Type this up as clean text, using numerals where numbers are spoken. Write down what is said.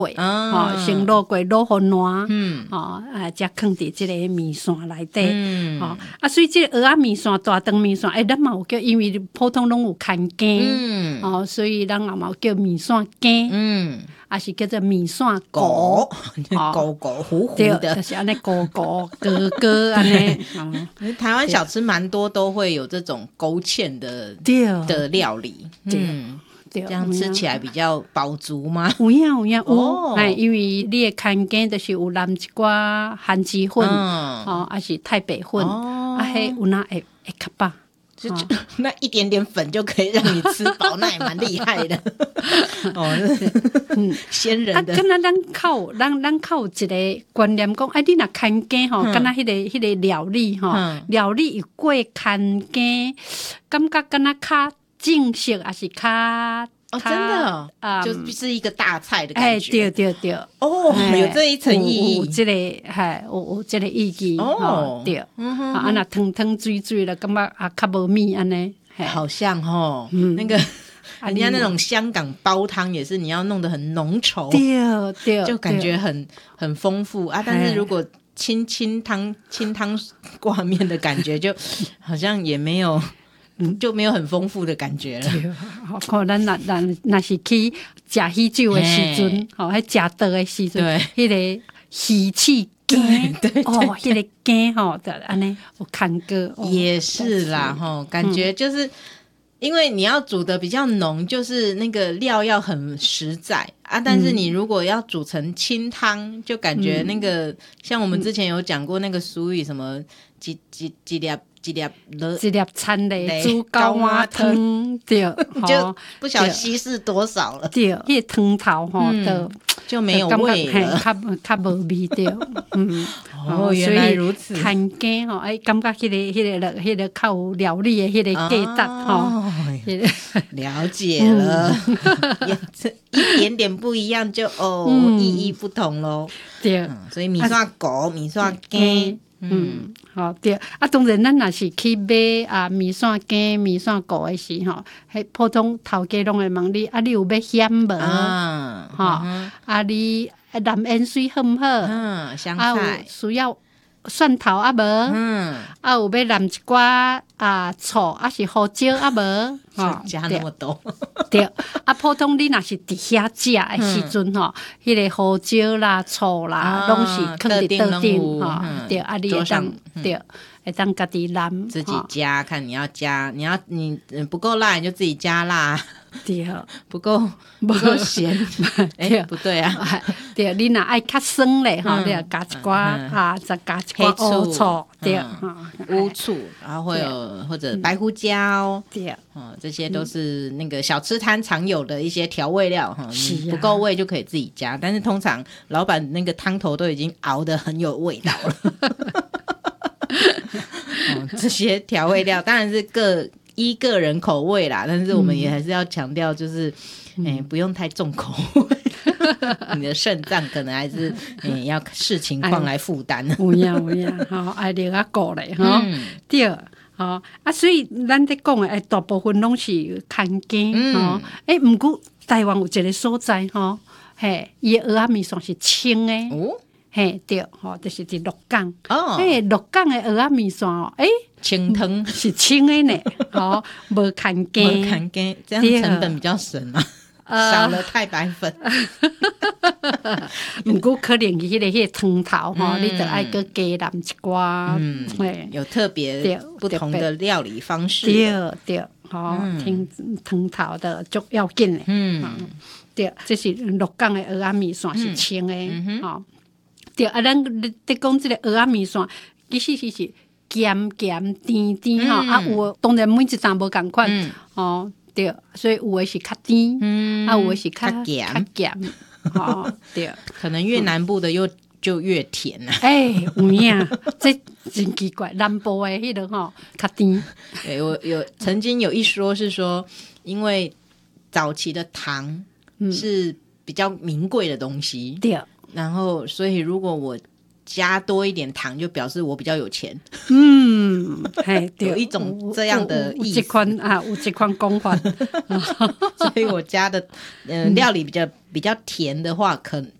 先卤过卤好烂，才放伫即个面线内底，所以即个蚵仔面线、大肠面线，咱嘛有叫，因为普通拢有牵羹，所以咱也嘛有叫面线羹，也是叫做面线糊， 糊糊的， 对，就是安尼糊糊格格安尼。 台湾小吃蛮多都会有这种勾芡的料理，这样吃起来比较饱足吗？ 有影，因为你的牵羹就是有淋一寡番薯粉，还是太白粉，迄有哪会较饱。 那一点点粉就可以让你吃饱，那也蛮厉害的。先人的。 敢若咱靠一个观念讲，你若牵羹吼，敢若迄个料理吼，料理有过牵羹，感觉敢若较正式，还是较。 真的，就是一个大菜的感觉。 对， 有这一层意义， 有这个，有这个意义。对，那汤水了，感觉较无味安尼。 好像那个，人家那种香港煲汤也是，你要弄得很浓稠， 对， 就感觉很丰富啊。但是如果清汤挂面的感觉，就好像也没有。就没有很丰富的感觉了。 好，咱若是去食喜酒的时阵，迄食倒的时阵，迄个喜气羹，迄个羹就安尼有看过。 也是啦，感觉就是因为你要煮的比较浓，就是那个料要很实在啊。但是你如果要煮成清汤，就感觉那个像我们之前有讲过那个俗语，什么几粒餐的煮高碗汤，对， 就不晓得稀释多少了。 对，迄个汤头就没有味了， 较无味掉。 原来如此。 牵羹感觉迄个较有料理的迄个价值了解了，一点点不一样就意义不同咯。 对， 所以面线糊、面线羹。 对当然咱若是去买面线羹、面线糊的时迄普通头家拢会问你你有要咸无？你蓝盐水好毋好？ 香菜有需要蒜头无？有要淋一寡醋是胡椒无？ 加那么多。 对普通你若是伫遐食的时阵迄个胡椒啦、醋啦，拢是放伫桌顶对你会当对会当家己淋自己加，看你要加，你不够辣你就自己加辣。 对， 不够咸，不对啊。 对，你若爱较酸咧，你要加一寡再加一寡乌醋，对， 乌醋，然后会有或者白胡椒， 对， 这些都是那个小吃摊常有的一些调味料哈。你不够味就可以自己加，但是通常老板那个汤头都已经熬得很有味道了。这些调味料当然是依个人口味啦，但是我们也还是要强调，就是不用太重口味。你的肾脏可能还是要视情况来负担。 有影，爱留较顾咧，对，所以咱在讲的大部分拢是牵羹，不过台湾有一个所在伊的蚵仔面线是清的。对，就是伫鹿港。鹿港的蚵仔面线清汤是清的呢，无牵羹， 这样成本比较省嘛，少了太白粉。 不过可能迄个汤头你就爱搁加淋一寡， 有特别不同的料理方式。 对，汤头的足要紧的。对，这是鹿港的蚵仔面线是清的。对咱在讲这个蚵仔面线，其实是咸甜甜有当然每一站无同款对，所以有的是较甜，有的是较咸，对， 可能越南部的就越甜啊。 有影，这真奇怪，南部的迄个较甜。 我曾经有一说是说，因为早期的糖是比较名贵的东西， 对。 然后，所以如果我加多一点糖，就表示我比较有钱。 嘿， 有一种这样的意思。 有这款讲法。 所以我家的料理比较甜的话，